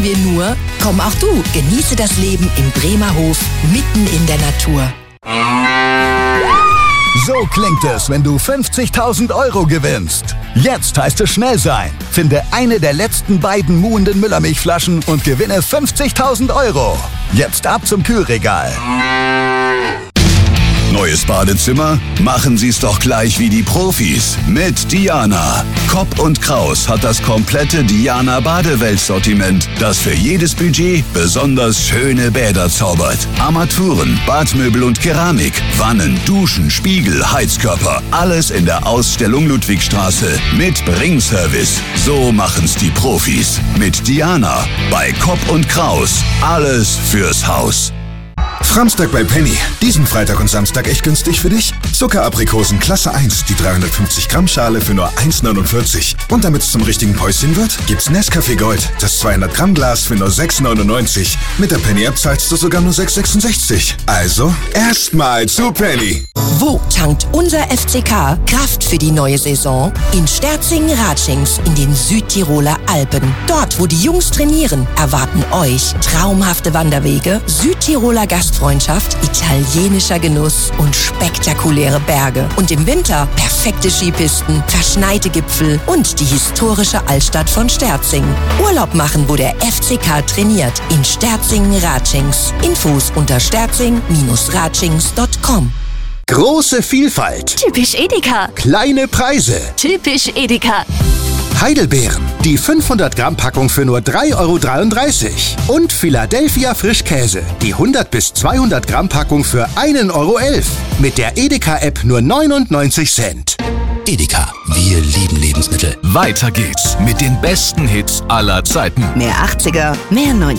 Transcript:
sagen wir nur, komm auch du, genieße das Leben im Bremerhof, mitten in der Natur. So klingt es, wenn du 50.000 Euro gewinnst. Jetzt heißt es schnell sein. Finde eine der letzten beiden muhenden Müllermilchflaschen und gewinne 50.000 Euro. Jetzt ab zum Kühlregal. Neues Badezimmer? Machen Sie es doch gleich wie die Profis mit Diana. Kopp und Kraus hat das komplette Diana Badewelt-Sortiment, das für jedes Budget besonders schöne Bäder zaubert. Armaturen, Badmöbel und Keramik, Wannen, Duschen, Spiegel, Heizkörper, alles in der Ausstellung Ludwigstraße mit Bringservice. So machen's die Profis mit Diana bei Kopp und Kraus. Alles fürs Haus. Framstag bei Penny. Diesen Freitag und Samstag echt günstig für dich? Zuckeraprikosen Klasse 1, die 350 Gramm Schale für nur 1,49. Und damit es zum richtigen Päuschen wird, gibt's Nescafé Gold, das 200 Gramm Glas für nur 6,99. Mit der Penny-App zahlst du sogar nur 6,66. Also, erstmal zu Penny. Wo tankt unser FCK Kraft für die neue Saison? In Sterzing-Ratschings in den Südtiroler Alpen. Dort, wo die Jungs trainieren, erwarten euch traumhafte Wanderwege, Südtiroler Gastfreundschaft, italienischer Genuss und spektakuläre Berge. Und im Winter perfekte Skipisten, verschneite Gipfel und die historische Altstadt von Sterzing. Urlaub machen, wo der FCK trainiert. In Sterzing-Ratschings. Infos unter sterzing-ratschings.com. Große Vielfalt. Typisch Edeka. Kleine Preise. Typisch Edeka. Heidelbeeren. Die 500 Gramm Packung für nur 3,33 €. Und Philadelphia Frischkäse. Die 100 bis 200 Gramm Packung für 1,11 €. Mit der Edeka-App nur 99 Cent. Edeka, wir lieben Lebensmittel. Weiter geht's mit den besten Hits aller Zeiten. Mehr 80er, mehr 90er.